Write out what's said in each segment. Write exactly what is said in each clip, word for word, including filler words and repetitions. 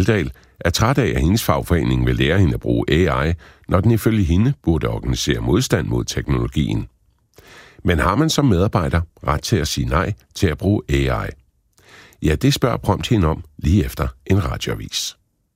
Gyldal er træt af, at hendes fagforening vil lære hende at bruge A I, når den ifølge hende burde organisere modstand mod teknologien. Men har man som medarbejder ret til at sige nej til at bruge A I? Ja, det spørger Prompt hende om lige efter en radioavis.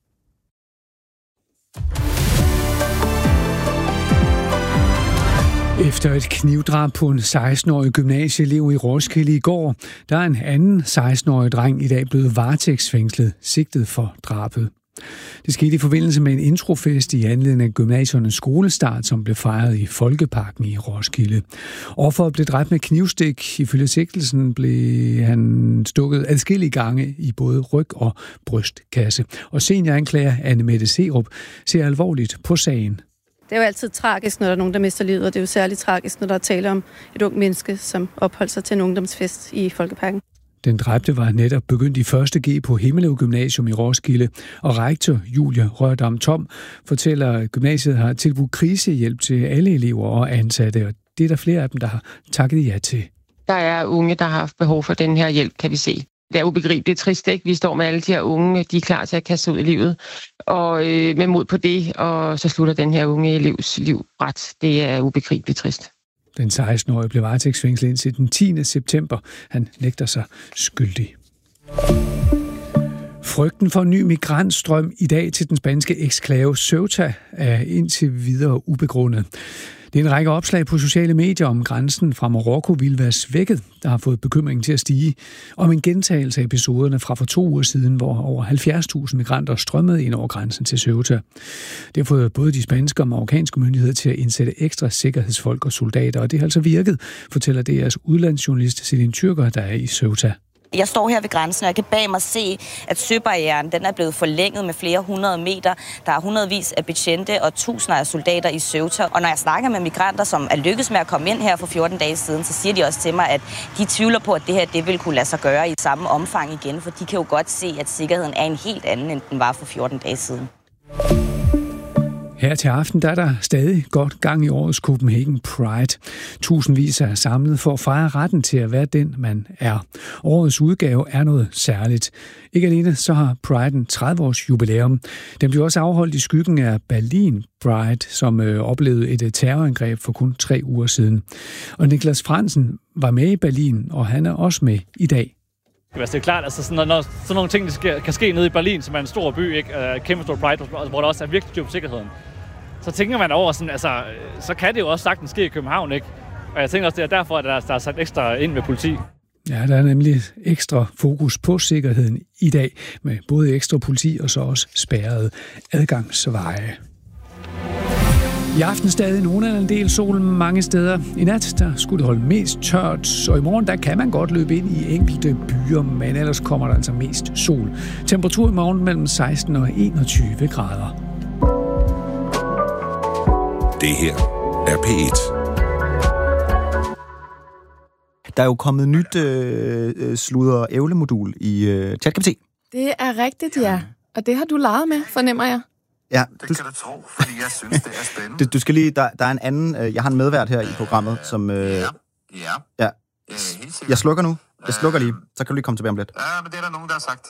Efter et knivdrab på en seksten-årig gymnasieelev i Roskilde i går, der er en anden seksten-årig dreng i dag blevet varetægtsfængslet, sigtet for drabet. Det skete i forbindelse med en introfest i anledning af gymnasiernes skolestart, som blev fejret i Folkeparken i Roskilde. Offeret blev dræbt med knivstik. Ifølge sigtelsen blev han stukket adskillige gange i både ryg og brystkasse. Og senioranklager Anne Mette Serup ser alvorligt på sagen. Det er jo altid tragisk, når der er nogen, der mister livet, og det er jo særligt tragisk, når der er tale om et ung menneske, som opholdt sig til en ungdomsfest i Folkeparken. Den dræbte var netop begyndt i første G på Himmelev Gymnasium i Roskilde, og rektor Julie Rørdam Tom fortæller, at gymnasiet har tilbudt krisehjælp til alle elever og ansatte, og det er der flere af dem, der har takket ja til. Der er unge, der har haft behov for den her hjælp, kan vi se. Det er ubegribeligt trist, ikke? Vi står med alle de her unge, de er klar til at kaste ud i livet, og øh, med mod på det, og så slutter den her unge elevs liv ret. Det er ubegribeligt trist. Den seksten-årige blev varetægtsfængslet indtil den tiende september. Han nægter sig skyldig. Frygten for en ny migrantstrøm i dag til den spanske eksklave Ceuta er indtil videre ubegrundet. Det er en række opslag på sociale medier om grænsen fra Marokko ville være svækket, der har fået bekymringen til at stige, om en gentagelse af episoderne fra for to uger siden, hvor over halvfjerds tusind migranter strømmede ind over grænsen til Ceuta. Det har fået både de spanske og marokkanske myndigheder til at indsætte ekstra sikkerhedsfolk og soldater, og det har altså virket, fortæller D R's udlandsjournalist Celine Tyrker, der er i Ceuta. Jeg står her ved grænsen, og jeg kan bag mig se, at søbarrieren den er blevet forlænget med flere hundrede meter. Der er hundredvis af betjente og tusinder af soldater i Ceuta. Og når jeg snakker med migranter, som er lykkedes med at komme ind her for fjorten dage siden, så siger de også til mig, at de tvivler på, at det her det vil kunne lade sig gøre i samme omfang igen. For de kan jo godt se, at sikkerheden er en helt anden, end den var for fjorten dage siden. Her til aften der er der stadig godt gang i årets Copenhagen Pride. Tusindvis er samlet for at fejre retten til at være den, man er. Årets udgave er noget særligt. Ikke alene så har Pride'en tredive års jubilæum. Den blev også afholdt i skyggen af Berlin Pride, som øh, oplevede et terrorangreb for kun tre uger siden. Og Niklas Fransen var med i Berlin, og han er også med i dag. Det er klart, altså sådan, når, når sådan nogle ting sker, kan ske nede i Berlin, som er en stor by, ikke? Uh, kæmpe stor Pride, hvor der også er virkelig styr på sikkerheden. Så tænker man over, sådan, altså, så kan det jo også sagtens ske i København, ikke? Og jeg tænker også, det er derfor, at der, der er sat ekstra ind med politi. Ja, der er nemlig ekstra fokus på sikkerheden i dag, med både ekstra politi og så også spærrede adgangsveje. I aften stadig nogen eller en del sol mange steder. I nat der skulle det holde mest tørt, og i morgen der kan man godt løbe ind i enkelte byer, men ellers kommer der altså mest sol. Temperatur i morgen mellem seksten og enogtyve grader. Det her er P et. Der er jo kommet nyt øh, sludder ævlemodul i øh, ChatGPT. Det er rigtigt, ja. Og det har du leget med, fornemmer jeg. Ja, det kan du tro, fordi jeg synes, det er spændende. Du, du skal lige, der, der er en anden, øh, jeg har en medvært her i programmet, som... Øh, ja, ja. ja. Jeg slukker nu. Jeg slukker lige, så kan du lige komme tilbage om lidt. Ja, men det er der nogen, der har sagt.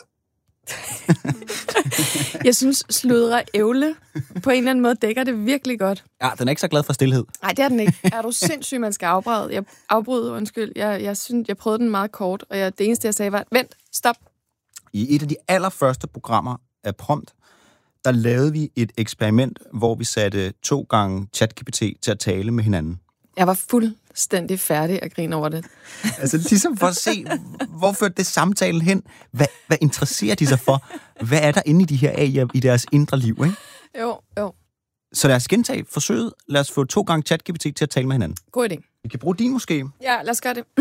Jeg synes, sludre ævle på en eller anden måde dækker det virkelig godt. Ja, den er ikke så glad for stillhed. Nej, det er den ikke. Er du sindssyg, man skal afbryde? Jeg afbryder, undskyld. Jeg, jeg, synes, jeg prøvede den meget kort, og jeg, det eneste, jeg sagde var, vent, stop. I et af de allerførste programmer af Prompt, der lavede vi et eksperiment, hvor vi satte to gange ChatGPT til at tale med hinanden. Jeg var fuldstændig færdig at grine over det. Altså ligesom for at se, hvor førte det samtalen hen? Hvad, hvad interesserer de sig for? Hvad er der inde i de her A I'er i deres indre liv, ikke? Jo, jo. Så lad os gentage forsøget. Lad os få to gange ChatGPT til at tale med hinanden. God idé. Vi kan bruge din måske. Ja, lad os gøre det.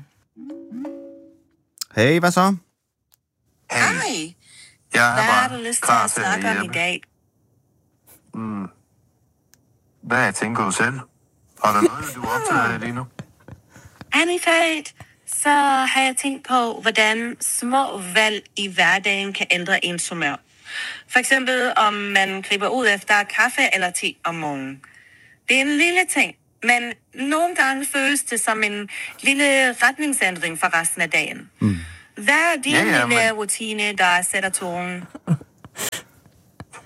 Hey, hvad så? Hej. Jeg er bare klar til at snakke om i dag. Mm. Hvad tænker du selv? Har der noget, du er optaget af lige nu? Anifat, så har jeg tænkt på, hvordan små valg i hverdagen kan ændre ens humør. For eksempel, om man griber ud efter kaffe eller te om morgenen. Det er en lille ting, men nogle gange føles det som en lille retningsændring for resten af dagen. Mm. Hvad er din ja, ja, lille men... rutine, der sætter tonen?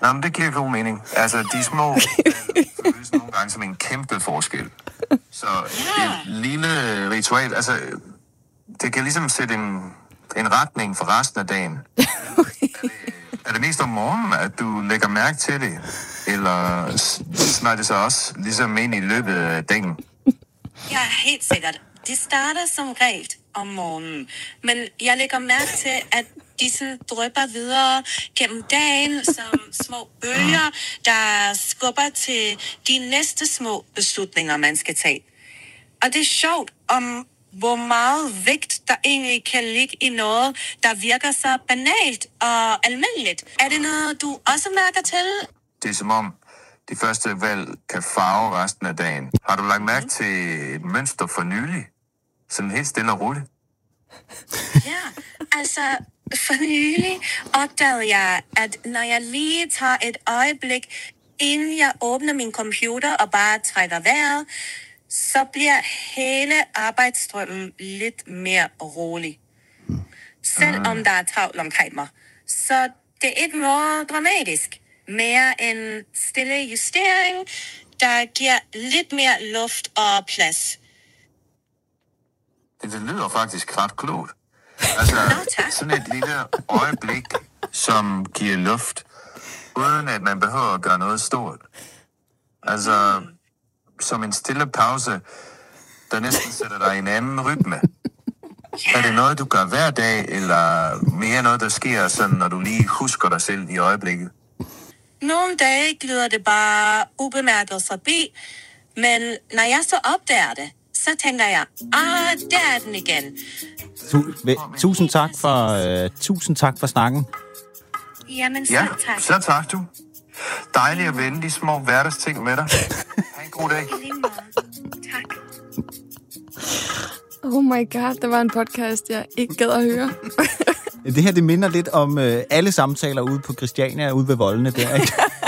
Nå, men det giver god mening. Altså, de små føles nogle gange som en kæmpe forskel. Så et lille ritual, altså, det kan ligesom sætte en, en retning for resten af dagen. Er det, er det mest om morgenen, at du lægger mærke til det? Eller smager det så også ligesom ind i løbet af dagen? Ja, helt sikkert. Det starter som regel om morgenen, men jeg lægger mærke til, at disse drypper videre gennem dagen som små bølger, der skubber til de næste små beslutninger, man skal tage. Og det er sjovt om, hvor meget vægt der egentlig kan ligge i noget, der virker så banalt og almindeligt. Er det noget, du også mærker til? Det er som om, de første valg kan farve resten af dagen. Har du lagt mærke til et mønster for nylig? Sådan helt stille og roligt. Ja, altså for nylig opdagede jeg, at når jeg lige tager et øjeblik, inden jeg åbner min computer og bare trækker vejret, så bliver hele arbejdsstrømmen lidt mere rolig. Selvom der er travlt omkring mig. Så det er ikke noget dramatisk. Mere en stille justering, der giver lidt mere luft og plads. Det, det lyder faktisk ret klogt. Altså, sådan et lille øjeblik, som giver luft, uden at man behøver at gøre noget stort. Altså, som en stille pause, der næsten sætter dig i en anden rytme. Er det noget, du gør hver dag, eller mere noget, der sker, sådan, når du lige husker dig selv i øjeblikket? Nogle dage glider det bare ubemærket forbi, men når jeg så opdager det, så tænker jeg, ah, der er den igen. Tu- tusind tak for uh, tusind tak for snakken. Jamen, så ja, tak. så tak du. Dejligt at vende de små hverdagsting med dig. Ha' en god dag. Tak. Oh my god, der var en podcast, jeg ikke gad at høre. Det her, det minder lidt om uh, alle samtaler ude på Christiania, ude ved voldene der, ikke?